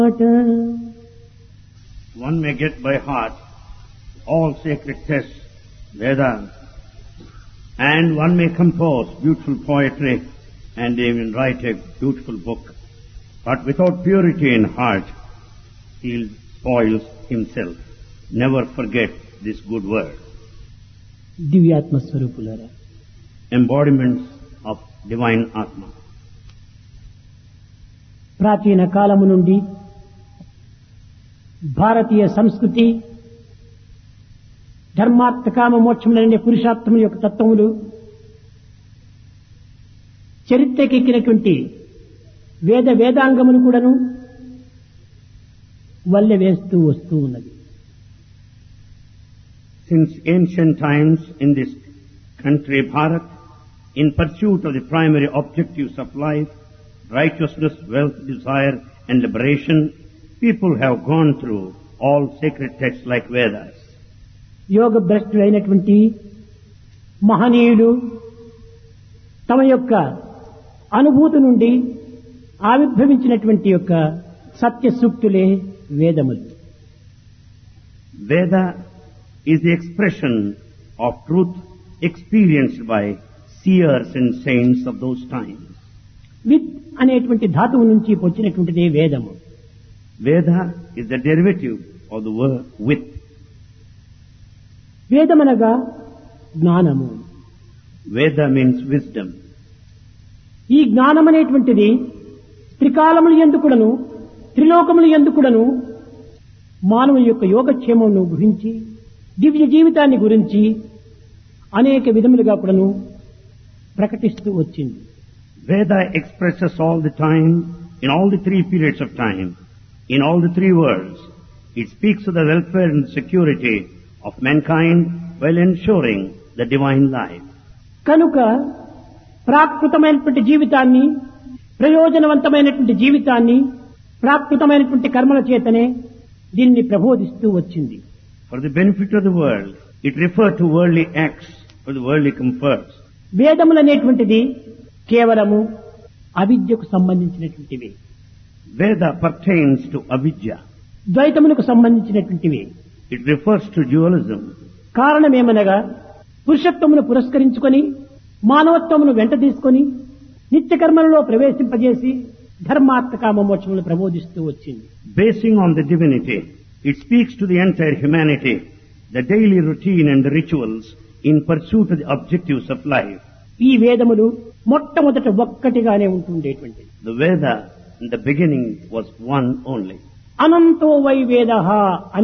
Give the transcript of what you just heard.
One may get by heart all sacred texts, Vedas, and one may compose beautiful poetry and even write a beautiful book. But without purity in heart, he spoils himself. Never forget this good word. దివ్యాత్మ స్వరూపులారా, Embodiments of divine Atma. ప్రాచీన కాలము నుండి భారతీయ సంస్కృతి ధర్మార్థ కామ మోక్షములనే పురుషార్థము యొక్క తత్వములు చరిత్రకెక్కినటువంటి వేదాంగమును కూడాను వల్లె వేస్తూ వస్తూ ఉన్నది. Since ancient times in this country, Bharat, in pursuit of the primary objectives of life, righteousness, wealth, desire and liberation, people have gone through all sacred texts like Vedas. యోగ భ్రష్టులైనటువంటి మహనీయులు తమ యొక్క అనుభూతి నుండి ఆవిర్భవించినటువంటి యొక్క సత్య సూక్తులే వేదములు. Veda is the expression of truth experienced by seers and saints of those times. With అనేటువంటి ధాతువు నుంచి వచ్చినటువంటిదే వేదము. Veda is the derivative of the word with. వేదమనగా జ్ఞానము. Veda means wisdom. ఈ జ్ఞానం అనేటువంటిది త్రికాలములు ఎందుకుడను త్రిలోకములు ఎందుకుడను మానవుని యొక్క యోగక్షేమమును గురించి దివ్య జీవితాన్ని గురించి అనేక విధములుగా కూడాను ప్రకటిస్తూ వచ్చింది. Veda expresses all the time, in all the three periods of time, in all the three worlds. It speaks of the welfare and security of mankind while ensuring the divine life. కనుక ప్రాకృతమైనటువంటి జీవితాన్ని, ప్రయోజనవంతమైనటువంటి జీవితాన్ని, ప్రాకృతమైనటువంటి కర్మల చేతనే దీన్ని ప్రబోధిస్తూ వచ్చింది. For the benefit of the world, it referred to worldly acts for the worldly comforts. వేదములనేటువంటిది కేవలము అవిద్యకు సంబంధించినటువంటివి. Veda pertains to avidya. ద్వైతములకు సంబంధించినటువంటివి. It refers to dualism. కారణమేమనగా పురుషత్వమును పురస్కరించుకొని మానవత్వమును వెంట తీసుకొని నిత్య కర్మలలో ప్రవేశింపజేసి ధర్మార్థ కామ మోక్షములను ప్రబోధిస్తూ వచ్చింది. Basing on the divinity, it speaks to the entire humanity, the daily routine and the rituals in pursuit of the objectives of life. ఈ వేదములు మొట్టమొదట ఒక్కటిగానే ఉంటుండేటువంటిది. The Veda in the beginning was one only. అనంతో why వేదః